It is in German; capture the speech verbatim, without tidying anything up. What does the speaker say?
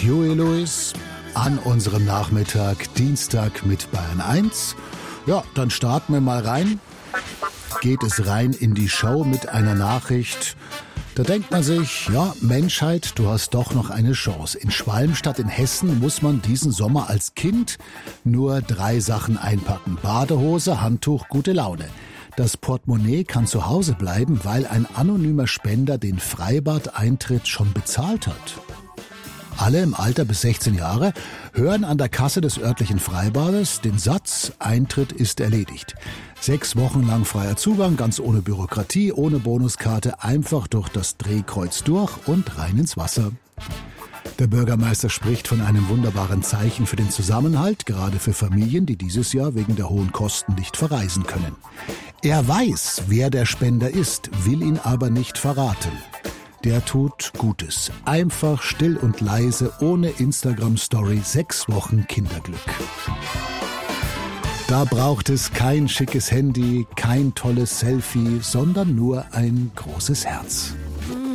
Huey Lewis an unserem Nachmittag, Dienstag mit Bayern eins. Ja, dann starten wir mal rein. Geht es rein in die Show mit einer Nachricht. Da denkt man sich, ja, Menschheit, du hast doch noch eine Chance. In Schwalmstadt in Hessen muss man diesen Sommer als Kind nur drei Sachen einpacken. Badehose, Handtuch, gute Laune. Das Portemonnaie kann zu Hause bleiben, weil ein anonymer Spender den Freibad-Eintritt schon bezahlt hat. Alle im Alter bis sechzehn Jahre hören an der Kasse des örtlichen Freibades den Satz, Eintritt ist erledigt. Sechs Wochen lang freier Zugang, ganz ohne Bürokratie, ohne Bonuskarte, einfach durch das Drehkreuz durch und rein ins Wasser. Der Bürgermeister spricht von einem wunderbaren Zeichen für den Zusammenhalt, gerade für Familien, die dieses Jahr wegen der hohen Kosten nicht verreisen können. Er weiß, wer der Spender ist, will ihn aber nicht verraten. Der tut Gutes. Einfach, still und leise, ohne Instagram-Story, sechs Wochen Kinderglück. Da braucht es kein schickes Handy, kein tolles Selfie, sondern nur ein großes Herz.